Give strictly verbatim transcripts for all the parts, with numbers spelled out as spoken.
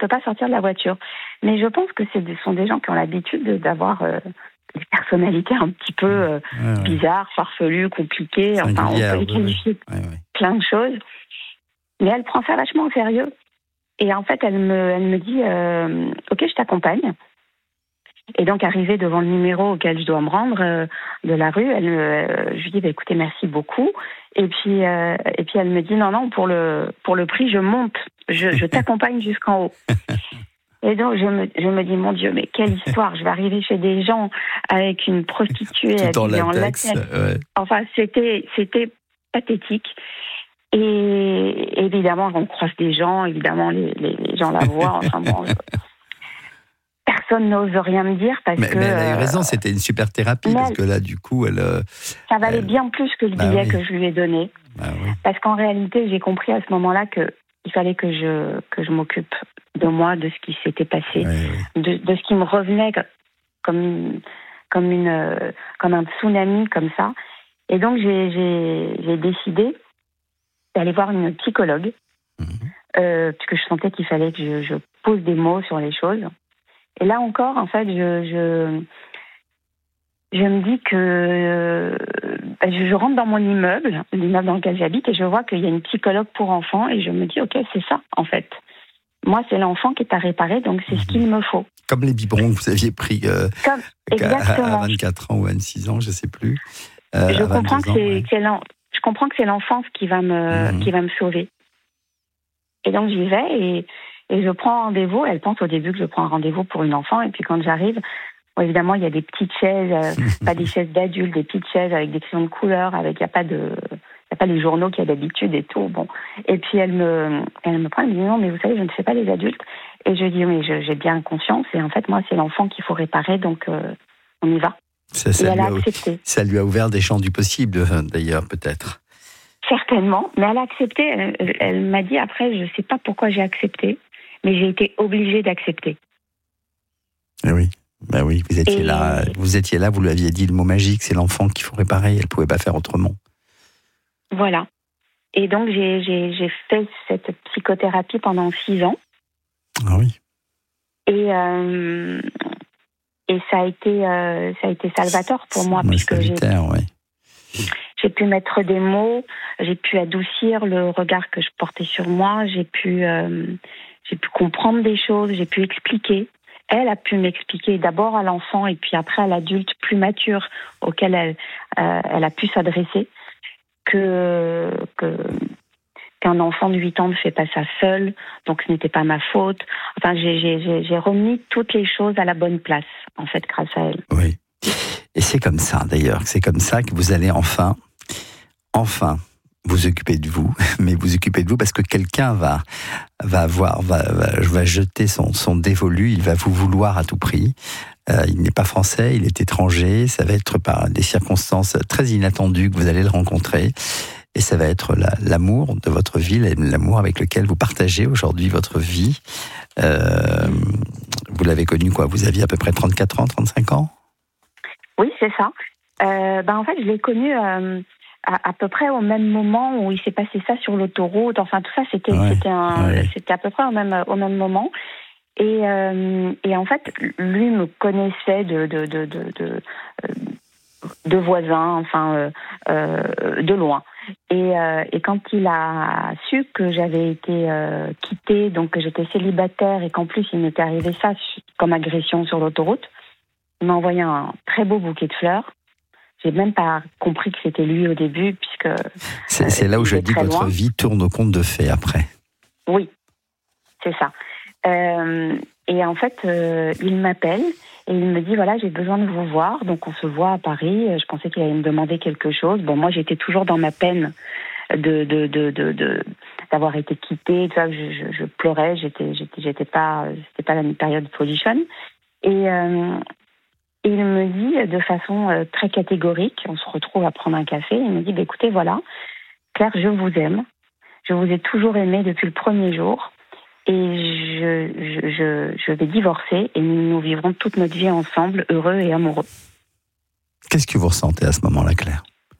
peut pas sortir de la voiture. Mais je pense que ce sont des gens qui ont l'habitude de, d'avoir euh, des personnalités un petit peu euh, ouais, ouais. bizarres, farfelues, compliquées. Enfin, on peut les qualifier ouais, ouais. plein de choses. Mais elle prend ça vachement au sérieux. Et en fait, elle me, elle me dit euh, « Ok, je t'accompagne ». Et donc, arrivée devant le numéro auquel je dois me rendre euh, de la rue, elle, euh, je lui dis bah, « Écoutez, merci beaucoup ». Et puis, euh, et puis, elle me dit « Non, non, pour le, pour le prix, je monte, je, je t'accompagne jusqu'en haut ». Et donc, je me, je me dis « Mon Dieu, mais quelle histoire, je vais arriver chez des gens avec une prostituée tout en latex, en latex. Ouais. » Enfin, c'était, c'était pathétique. Et évidemment, on croise des gens, évidemment, les, les, les gens la voient, enfin bon... Personne n'ose rien me dire parce mais, que... Mais elle a eu raison, c'était une super thérapie, parce elle, que là, du coup, elle... Ça valait elle... bien plus que le billet bah oui. que je lui ai donné. Bah oui. Parce qu'en réalité, j'ai compris à ce moment-là qu'il fallait que je, que je m'occupe de moi, de ce qui s'était passé, oui, oui. De, de ce qui me revenait comme, comme, une, comme un tsunami, comme ça. Et donc, j'ai, j'ai, j'ai décidé d'aller voir une psychologue, mmh. euh, puisque je sentais qu'il fallait que je, je pose des mots sur les choses. Et là encore, en fait, je, je, je me dis que ben, je, je rentre dans mon immeuble, l'immeuble dans lequel j'habite, et je vois qu'il y a une psychologue pour enfants, et je me dis, ok, c'est ça, en fait. Moi, c'est l'enfant qui est à réparer, donc c'est mmh. ce qu'il me faut. Comme les biberons que vous aviez pris euh, Comme, exactement. à vingt-quatre ans ou à vingt-six ans, je ne sais plus. Euh, je, comprends que ans, c'est, ouais. que c'est je comprends que c'est l'enfance qui va me, mmh. qui va me sauver. Et donc, j'y vais, et... Et je prends rendez-vous. Elle pense au début que je prends un rendez-vous pour une enfant. Et puis quand j'arrive, bon, évidemment, il y a des petites chaises, euh, pas des chaises d'adultes, des petites chaises avec des crayons de couleur, avec il n'y a pas de, il y a pas les journaux qu'il y a d'habitude et tout. Bon. Et puis elle me, elle me prend, elle me dit non, mais vous savez, je ne fais pas les adultes. Et je dis mais je, j'ai bien conscience. Et en fait, moi, c'est l'enfant qu'il faut réparer, donc euh, on y va. Ça, ça et elle a a, accepté. Ça lui a ouvert des champs du possible, d'ailleurs, peut-être. Certainement, mais elle a accepté. Elle, elle m'a dit après, je ne sais pas pourquoi j'ai accepté. Mais j'ai été obligée d'accepter. Eh oui, ben oui, vous étiez et... là, vous étiez là, vous lui aviez dit le mot magique, c'est l'enfant qu'il faut réparer, elle ne pouvait pas faire autrement. Voilà. Et donc j'ai, j'ai, j'ai fait cette psychothérapie pendant six ans. Ah oui. Et, euh, et ça a été, euh, ça a été salvateur pour moi. C'est puisque j'ai, ouais. j'ai pu mettre des mots, j'ai pu adoucir le regard que je portais sur moi, j'ai pu... Euh, J'ai pu comprendre des choses, j'ai pu expliquer. Elle a pu m'expliquer d'abord à l'enfant et puis après à l'adulte plus mature auquel elle, euh, elle a pu s'adresser que, que, qu'un enfant de huit ans ne fait pas ça seul, donc ce n'était pas ma faute. Enfin, j'ai, j'ai, j'ai remis toutes les choses à la bonne place, en fait, grâce à elle. Oui. Et c'est comme ça, d'ailleurs, c'est comme ça que vous allez enfin, enfin, vous occupez de vous, mais vous occupez de vous parce que quelqu'un va, va avoir, va, va, va jeter son, son dévolu, il va vous vouloir à tout prix. Euh, il n'est pas français, il est étranger, ça va être par des circonstances très inattendues que vous allez le rencontrer. Et ça va être la, l'amour de votre vie, l'amour avec lequel vous partagez aujourd'hui votre vie. Euh, vous l'avez connu quoi ? Vous aviez à peu près trente-quatre ans, trente-cinq ans ? Oui, c'est ça. Euh, ben en fait, je l'ai connu... Euh... À, à peu près au même moment où il s'est passé ça sur l'autoroute. Enfin, tout ça, c'était, ouais, c'était, un, ouais. c'était à peu près au même, au même moment. Et, euh, et en fait, lui me connaissait de, de, de, de, de, de voisins, enfin, euh, euh, de loin. Et, euh, et quand il a su que j'avais été euh, quittée, donc que j'étais célibataire et qu'en plus il m'était arrivé ça comme agression sur l'autoroute, il m'a envoyé un très beau bouquet de fleurs. J'ai même pas compris que c'était lui au début, puisque... C'est, c'est là où je dis que votre vie tourne au conte de fées après. Oui, c'est ça. Euh, et en fait, euh, il m'appelle et il me dit, voilà, j'ai besoin de vous voir. Donc on se voit à Paris. Je pensais qu'il allait me demander quelque chose. Bon, moi, j'étais toujours dans ma peine de, de, de, de, de, d'avoir été quittée. Tu vois, je, je, je pleurais. J'étais, j'étais, j'étais pas, c'était pas la période position. Et... Euh, Et il me dit de façon euh, très catégorique, on se retrouve à prendre un café, il me dit bah, « Écoutez, voilà, Claire, je vous aime, je vous ai toujours aimé depuis le premier jour et je, je, je, je vais divorcer et nous, nous vivrons toute notre vie ensemble, heureux et amoureux. » Qu'est-ce que vous ressentez à ce moment-là, Claire ?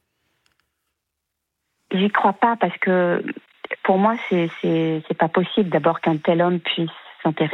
J'y crois pas parce que pour moi, c'est, c'est, c'est pas possible d'abord qu'un tel homme puisse s'intéresser